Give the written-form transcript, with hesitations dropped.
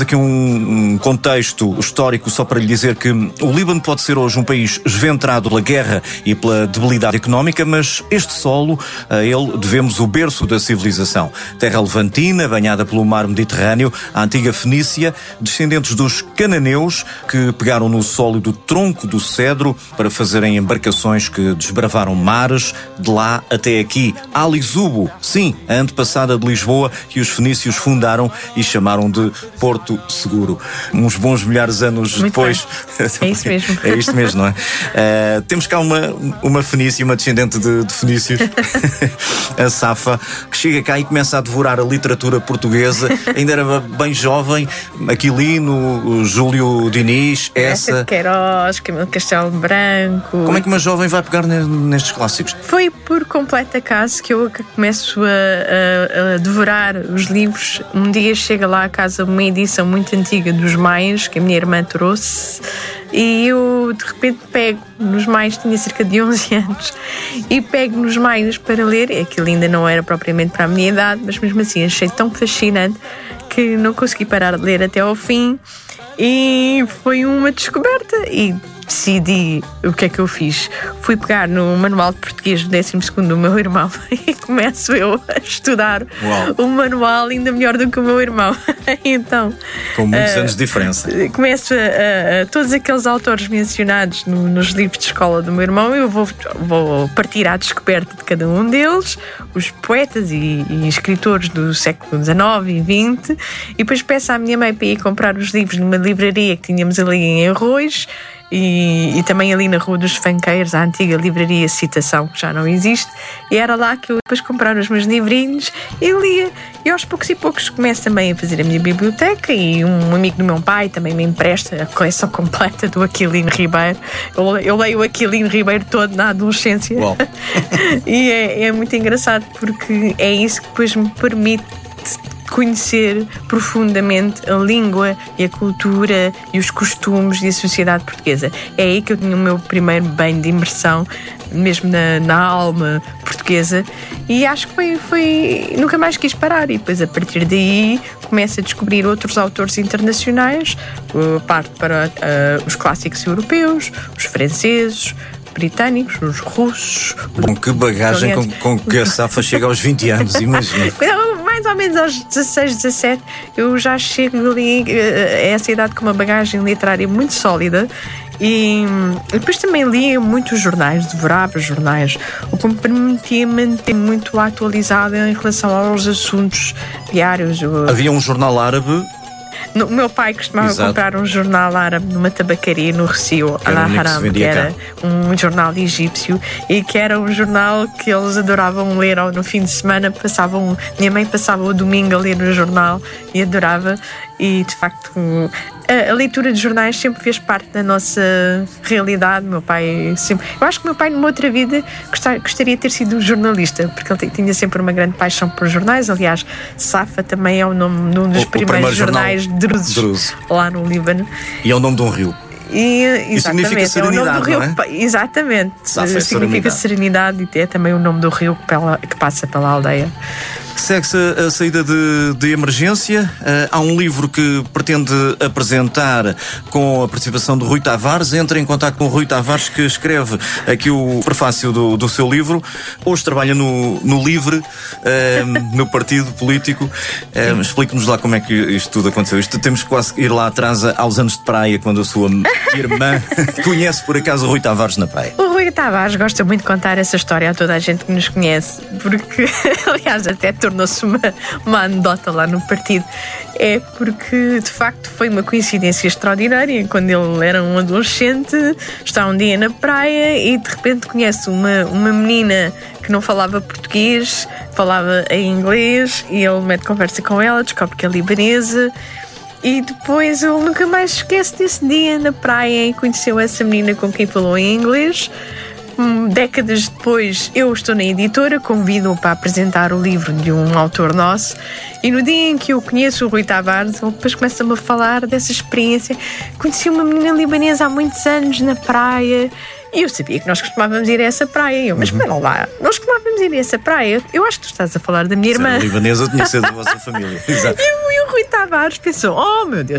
Aqui um contexto histórico só para lhe dizer que o Líbano pode ser hoje um país esventrado pela guerra e pela debilidade económica, mas este solo, a ele devemos o berço da civilização. Terra levantina, banhada pelo mar Mediterrâneo, a antiga Fenícia, descendentes dos cananeus que pegaram no sólido tronco do cedro para fazerem embarcações que desbravaram mares de lá até aqui. Ali Zubo, sim, a antepassada de Lisboa, que os fenícios fundaram e chamaram de Porto Seguro. Uns bons milhares de anos muito depois. É isso mesmo. É isto mesmo, não é? Temos cá uma fenícia, uma descendente de fenícios, a Safa, que chega cá e começa a devorar a literatura portuguesa. Ainda era bem jovem. Aquilino, o Júlio Diniz, essa de Queiroz, Camilo Castelo Branco. Como é que uma jovem vai pegar nestes clássicos? Foi por completo acaso que eu começo a devorar os livros. Um dia chega lá a casa uma edição muito antiga dos Maias, que a minha irmã trouxe, e eu de repente pego nos Maias, tinha cerca de 11 anos, e pego nos Maias para ler. Aquilo ainda não era propriamente para a minha idade, mas mesmo assim achei tão fascinante que não consegui parar de ler até ao fim, e foi uma descoberta. E decidi o que é que eu fiz. Fui pegar no manual de português do 12º do meu irmão e começo eu a estudar o manual ainda melhor do que o meu irmão. Então, com muitos anos de diferença. Começo a todos aqueles autores mencionados nos livros de escola do meu irmão. Eu vou partir à descoberta de cada um deles, os poetas e escritores do século XIX e XX, e depois peço à minha mãe para ir comprar os livros numa livraria que tínhamos ali em Arroz. E também ali na Rua dos Fanqueiros, a antiga livraria Citação, que já não existe, e era lá que eu depois comprar os meus livrinhos e lia. E aos poucos e poucos começo também a fazer a minha biblioteca, e um amigo do meu pai também me empresta a coleção completa do Aquilino Ribeiro. Eu leio o Aquilino Ribeiro todo na adolescência. E é muito engraçado, porque é isso que depois me permite conhecer profundamente a língua e a cultura e os costumes e a sociedade portuguesa. É aí que eu tinha o meu primeiro banho de imersão, mesmo na alma portuguesa, e acho que foi nunca mais quis parar. E depois, a partir daí, começo a descobrir outros autores internacionais, parto para os clássicos europeus, os franceses, britânicos, os russos. Com que bagagem com que a Safa chega aos 20 anos, imagina. Mais ou menos aos 16, 17, eu já chego ali a essa idade com uma bagagem literária muito sólida. E depois também lia muitos jornais, devorava jornais, o que me permitia manter muito atualizada em relação aos assuntos diários. Havia um jornal árabe. O meu pai costumava comprar um jornal árabe numa tabacaria no Recio, Al-Haram, que era um jornal egípcio, e que era um jornal que eles adoravam ler no fim de semana. Minha mãe passava o domingo a ler no jornal e adorava. E de facto a leitura de jornais sempre fez parte da nossa realidade. Meu pai sempre... Eu acho que meu pai numa outra vida gostaria de ter sido um jornalista, porque ele tinha sempre uma grande paixão por jornais. Aliás, Safa também é o nome de um dos primeiros jornais Druze lá no Líbano. E é o nome de um rio. E significa serenidade, é o nome do rio, não é? Exatamente. Significa serenidade, e é também o nome do rio que passa pela aldeia. Segue-se a saída de emergência. Há um livro que pretende apresentar com a participação de Rui Tavares. Entra em contato com o Rui Tavares, que escreve aqui o prefácio do seu livro. Hoje trabalha no LIVRE, no partido político. Explique-nos lá como é que isto tudo aconteceu. Temos que quase ir lá atrás aos anos de praia, quando a sua irmã conhece por acaso o Rui Tavares na praia. O Rui Tavares gosta muito de contar essa história a toda a gente que nos conhece, porque aliás até tornou-se uma anedota lá no partido. É porque de facto foi uma coincidência extraordinária. Quando ele era um adolescente, está um dia na praia e de repente conhece uma menina que não falava português, falava em inglês, e ele mete conversa com ela, descobre que é libanesa. E depois ele nunca mais esquece desse dia na praia, e conheceu essa menina com quem falou em inglês. Décadas depois, eu estou na editora, convido-o para apresentar o livro de um autor nosso, e no dia em que eu conheço o Rui Tavares, ele depois começa-me a falar dessa experiência. Conheci uma menina libanesa há muitos anos na praia, e eu sabia que nós costumávamos ir a essa praia. Mas espera lá, nós costumávamos ir a essa praia? Eu acho que tu estás a falar da minha irmã. Se era libanesa, tinha que ser da vossa família. Exato. E o Rui Tavares pensou, oh meu Deus,